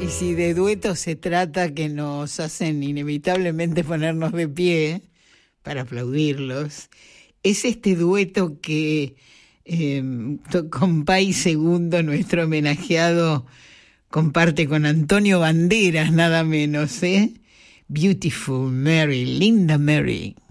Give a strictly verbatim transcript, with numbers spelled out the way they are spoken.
si de duetos se trata que nos hacen inevitablemente ponernos de pie para aplaudirlos, es este dueto que eh, Compay Segundo, nuestro homenajeado, comparte con Antonio Banderas, nada menos, ¿eh? Beautiful Mary, linda Mary.